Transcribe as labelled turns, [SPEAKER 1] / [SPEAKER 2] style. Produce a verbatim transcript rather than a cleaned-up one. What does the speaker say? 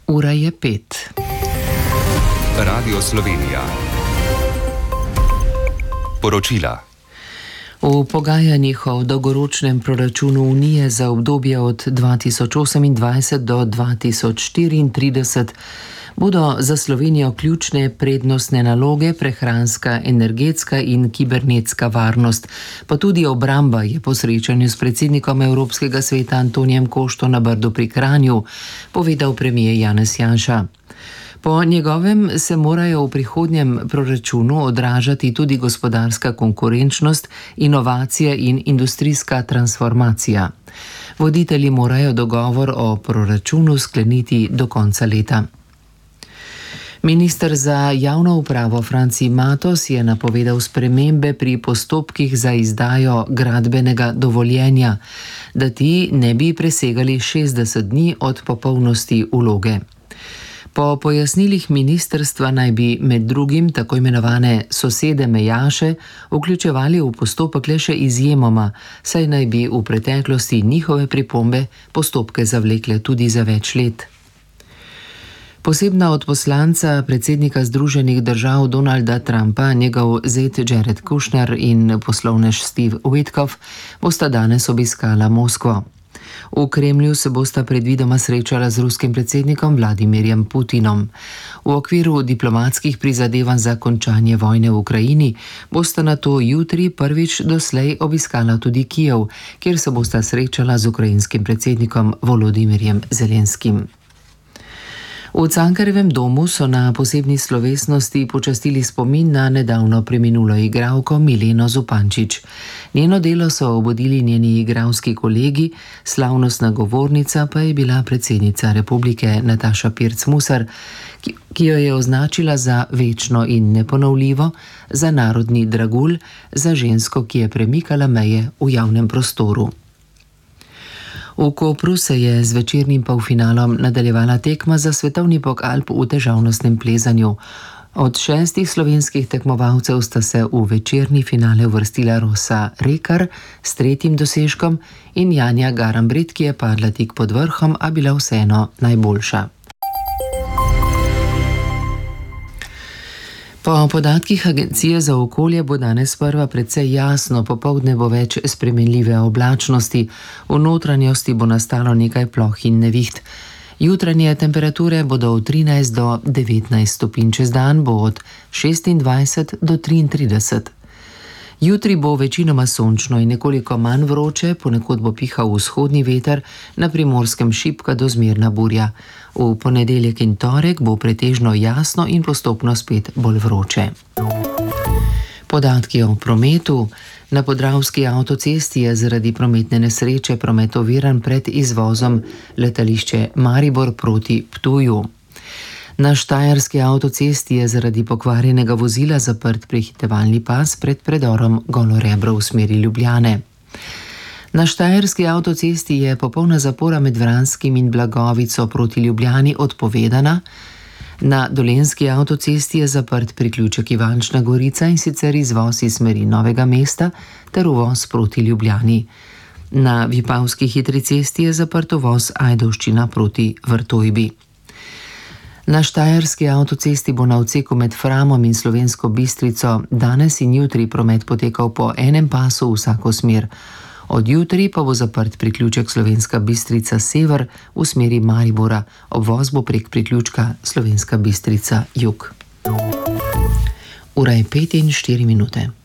[SPEAKER 1] Ura je pet.
[SPEAKER 2] Radio Slovenija. Poročila.
[SPEAKER 1] V pogajanjih o dolgoročnem proračunu Unije za obdobje od dva tisoč osemindvajset do dva tisoč štiriintrideset bodo za Slovenijo ključne prednostne naloge prehranska, energetska in kibernetska varnost, pa tudi obramba, je po srečanju s predsednikom Evropskega sveta Antonijem Košto na Brdu pri Kranju povedal premier Janez Janša. Po njegovem se morajo v prihodnjem proračunu odražati tudi gospodarska konkurenčnost, inovacija in industrijska transformacija. Voditelji morajo dogovor o proračunu skleniti do konca leta. Minister za javno upravo Franci Matos je napovedal spremembe pri postopkih za izdajo gradbenega dovoljenja, da ti ne bi presegali šestdeset dni od popolnosti vloge. Po pojasnilih ministrstva naj bi med drugim tako imenovane sosede mejaše vključevali v postopek le še izjemoma, saj naj bi v preteklosti njihove pripombe postopke zavlekle tudi za več let. Posebna odposlanca predsednika Združenih držav Donalda Trumpa, njegov zet Jared Kushner in poslovnež Steve Witkoff bosta danes obiskala Moskvo. V Kremlju se bosta predvidoma srečala z ruskim predsednikom Vladimirjem Putinom. V okviru diplomatskih prizadevanj za končanje vojne v Ukrajini bosta nato jutri prvič doslej obiskala tudi Kijev, kjer se bosta srečala z ukrajinskim predsednikom Volodimirjem Zelenskim. V Cankarjevem domu so na posebni slovesnosti počastili spomin na nedavno preminulo igralko Mileno Zupančič. Njeno delo so obudili njeni igralski kolegi, slavnostna govornica pa je bila predsednica republike Nataša Pirc Musar, ki jo je označila za večno in neponovljivo, za narodni dragulj, za žensko, ki je premikala meje v javnem prostoru. V Kopru se je z večernim polfinalom nadaljevala tekma za svetovni pokal v težavnostnem plezanju. Od šestih slovenskih tekmovalcev sta se v večerni finale uvrstila Rosa Rekar s tretjim dosežkom in Janja Garambrit, ki je padla tik pod vrhom, a bila vseeno najboljša. Po podatkih Agencije za okolje bo danes sprva precej jasno, popoldne bo več spremenljive oblačnosti, v notranjosti bo nastalo nekaj ploh in neviht. Jutranje temperature bodo od trinajst do devetnajst stopinj, čez dan bo od šestindvajset do triintrideset. Jutri bo večinoma sončno in nekoliko manj vroče, ponekod bo pihal vzhodni veter, na Primorskem šibka do zmerna burja. V ponedeljek in torek bo pretežno jasno in postopno spet bolj vroče. Podatki o prometu. Na Podravski avtocesti je zaradi prometne nesreče promet oviran pred izvozom letališče Maribor proti Ptuju. Na Štajerski avtocesti je zaradi pokvarjenega vozila zaprt prehitevalni pas pred predorom Golo Rebro v smeri Ljubljane. Na Štajerski avtocesti je popolna zapora med Vranskim in Blagovico proti Ljubljani odpovedana. Na Dolenjski avtocesti je zaprt priključek Ivančna Gorica, in sicer izvoz iz smeri Novega mesta ter uvoz proti Ljubljani. Na Vipavski hitri cesti je zaprt uvoz Ajdovščina proti Vrtojbi. Na Štajerski avtocesti bo na odseku med Framom in Slovensko Bistrico danes in jutri promet potekal po enem pasu v vsako smer. Od jutri pa bo zaprt priključek Slovenska Bistrica sever v smeri Maribora, obvoz bo prek priključka Slovenska Bistrica jug. Ura je pet in štiri minute.